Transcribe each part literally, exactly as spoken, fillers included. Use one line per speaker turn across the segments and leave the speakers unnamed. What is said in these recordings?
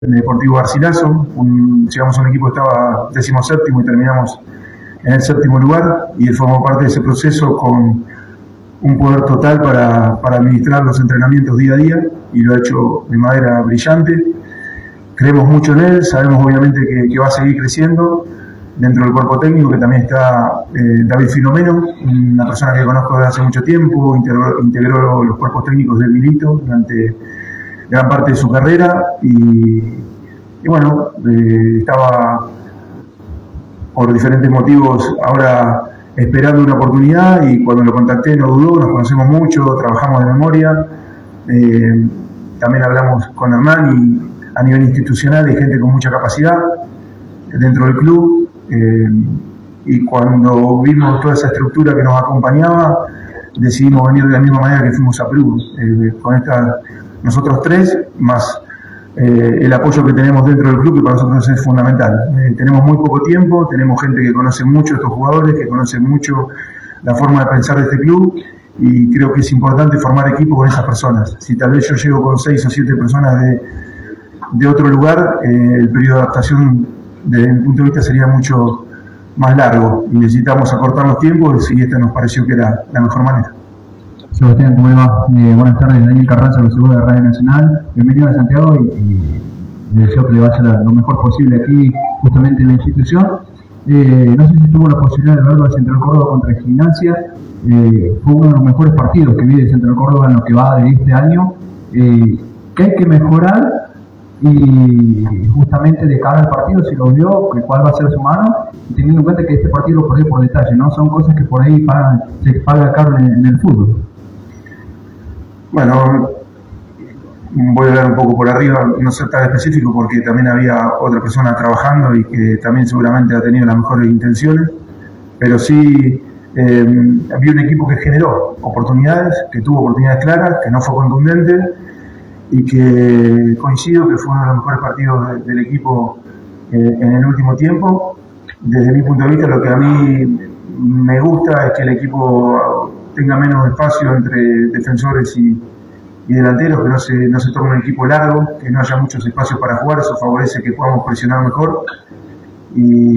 en Deportivo Garcilaso, un, llegamos a un equipo que estaba decimoséptimo y terminamos en el séptimo lugar, y él formó parte de ese proceso con un poder total para, para administrar los entrenamientos día a día, y lo ha hecho de manera brillante. Creemos mucho en él, sabemos obviamente que, que va a seguir creciendo dentro del cuerpo técnico, que también está eh, David Filomeno, una persona que conozco desde hace mucho tiempo, integró, integró los cuerpos técnicos del Milito durante gran parte de su carrera, y, y bueno, eh, estaba por diferentes motivos ahora esperando una oportunidad, y cuando lo contacté no dudó, nos conocemos mucho, trabajamos de memoria, eh, también hablamos con Hernán, y a nivel institucional hay gente con mucha capacidad dentro del club, eh, y cuando vimos toda esa estructura que nos acompañaba, decidimos venir de la misma manera que fuimos a Perú, eh, con esta, nosotros tres, más eh, el apoyo que tenemos dentro del club, que para nosotros es fundamental. Eh, tenemos muy poco tiempo, tenemos gente que conoce mucho a estos jugadores, que conoce mucho la forma de pensar de este club, y creo que es importante formar equipo con esas personas. Si tal vez yo llego con seis o siete personas de, de otro lugar, eh, el periodo de adaptación desde mi punto de vista sería mucho más largo, y necesitamos acortar los tiempos, y esta nos pareció que era la mejor manera.
Sebastián, ¿cómo va? Eh, buenas tardes, Daniel Carranza, lo seguro de Radio Nacional. Bienvenido a Santiago, y, y le deseo que le vaya lo mejor posible aquí, justamente en la institución. Eh, no sé si tuvo la posibilidad de verlo de Central Córdoba contra Gimnasia. Eh, fue uno de los mejores partidos que vi de Central Córdoba en lo que va de este año. Eh, ¿Qué hay que mejorar? Y justamente de cara al partido, si lo vio, cuál va a ser su mano, y teniendo en cuenta que este partido lo perdió por detalle, ¿no? Son cosas que por ahí pagan, se paga caro en, en el fútbol.
Bueno, voy a hablar un poco por arriba, no ser tan específico, porque también había otra persona trabajando y que también seguramente ha tenido las mejores intenciones, pero sí eh, había un equipo que generó oportunidades, que tuvo oportunidades claras, que no fue contundente, y que coincido que fue uno de los mejores partidos de, del equipo eh, en el último tiempo. Desde mi punto de vista, lo que a mí me gusta es que el equipo tenga menos espacio entre defensores y, y delanteros, que no se, no se torne un equipo largo, que no haya muchos espacios para jugar. Eso favorece que podamos presionar mejor, y,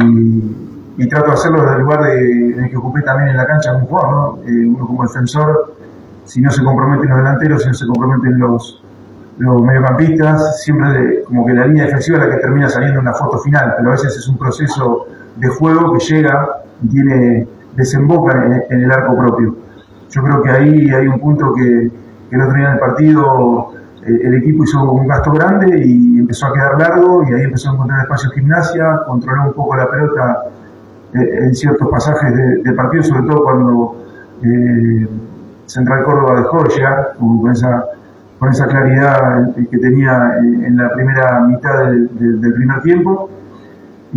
y trato de hacerlo desde el lugar de, en el que ocupé también en la cancha como jugador, ¿no? Eh, uno como defensor, si no se comprometen los delanteros, si no se comprometen los los mediocampistas, siempre de, como que la línea defensiva es la que termina saliendo en la foto final, pero a veces es un proceso de juego que llega y tiene, desemboca en, en el arco propio. Yo creo que ahí hay un punto que, que el otro día en el partido eh, el equipo hizo un gasto grande y empezó a quedar largo, y ahí empezó a encontrar espacio Gimnasia, controló un poco la pelota eh, en ciertos pasajes del de partido, sobre todo cuando eh, Central Córdoba dejó de llegar con esa con esa claridad que tenía en la primera mitad del, del, del primer tiempo. Y,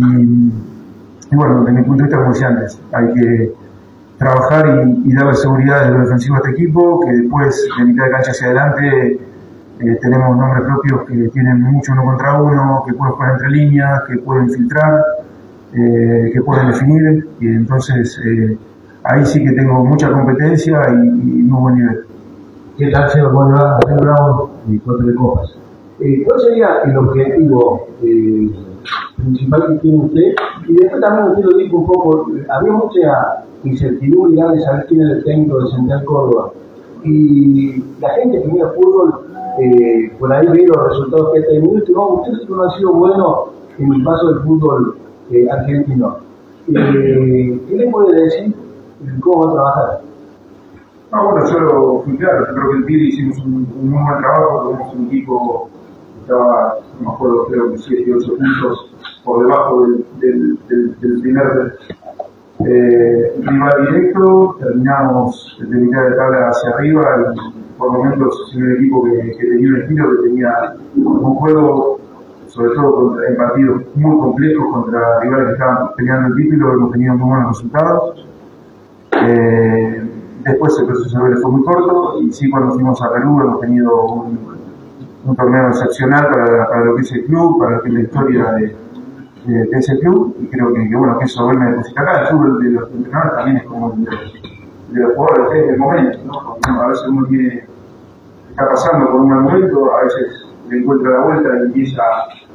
y bueno, desde mi punto de vista, como decía antes, hay que trabajar y, y darle seguridad desde lo defensivo a este equipo, que después de mitad de cancha hacia adelante eh, tenemos nombres propios que tienen mucho uno contra uno, que pueden jugar entre líneas, que pueden filtrar, eh, que pueden definir, y entonces eh, ahí sí que tengo mucha competencia y, y muy buen nivel.
¿Qué tal, señor? Bueno, Daniel Bravo, y Cuatro de Copas. Eh, ¿Cuál sería el objetivo eh, principal que tiene usted? Y después también usted lo dijo un poco, había mucha incertidumbre de saber quién es el técnico de Central Córdoba. Y la gente que mira fútbol, eh, por ahí ve los resultados que ha tenido, y no, usted no ha sido bueno en el paso del fútbol eh, argentino. Eh, ¿Qué le puede decir cómo va a trabajar?
No, bueno, yo lo fui claro, yo creo que el P I D hicimos un, un muy buen trabajo, tenemos un equipo que estaba, no me acuerdo, creo que siete, ocho puntos por debajo del, del, del, del primer eh, rival directo, terminamos de mitad de tabla hacia arriba, y por momentos en un equipo que, que tenía un estilo, que tenía un juego, sobre todo contra, en partidos muy complejos contra rivales que estaban peleando el título, hemos tenido muy buenos resultados. Eh, Después el proceso fue muy corto, y sí, cuando fuimos a Perú hemos tenido un, un torneo excepcional para, para lo que es el club, para lo que es la historia de, de, de ese club, y creo que, que bueno, que eso él me deposita acá. El fútbol de los entrenadores también es como el de, de los jugadores del momento, ¿no? Porque a veces uno tiene, está pasando por un mal momento, a veces le encuentra la vuelta y empieza